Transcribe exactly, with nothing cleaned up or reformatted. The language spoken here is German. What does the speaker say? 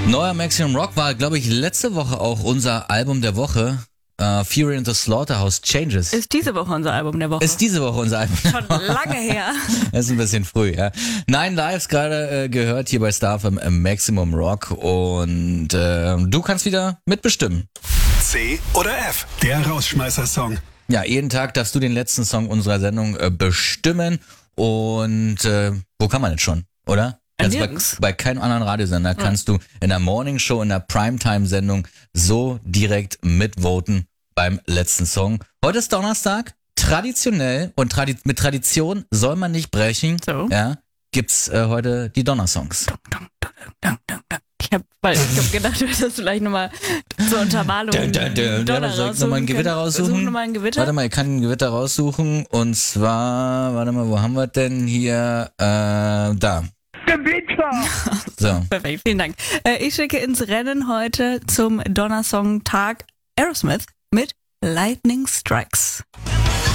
Neuer Maximum Rock war, glaube ich, letzte Woche auch unser Album der Woche. Uh, Fury in the Slaughterhouse Changes. Ist diese Woche unser Album der Woche. Ist diese Woche unser Album. Schon lange her. Das ist ein bisschen früh, ja. Nine Lives gerade äh, gehört hier bei Star F M im Maximum Rock und äh, du kannst wieder mitbestimmen. C oder F, der Rausschmeißer-Song. Ja, jeden Tag darfst du den letzten Song unserer Sendung äh, bestimmen und äh, wo kann man jetzt schon, oder? Also bei, bei keinem anderen Radiosender kannst du in der Morning Show, in der Primetime-Sendung so direkt mitvoten beim letzten Song. Heute ist Donnerstag, traditionell und tradi- mit Tradition soll man nicht brechen. So. Ja, gibt's äh, heute die Donnersongs. Ich habe hab gedacht, du hättest vielleicht nochmal zur Untermalung dun, dun, dun. Donner ja, soll ich nochmal ein Gewitter raussuchen? Noch mal ein Gewitter? Warte mal, ich kann ein Gewitter raussuchen und zwar, warte mal, wo haben wir denn hier? Äh, da. Gewitter! So. Perfekt, vielen Dank. Äh, ich schicke ins Rennen heute zum Donnersong-Tag Aerosmith mit Lightning Strikes.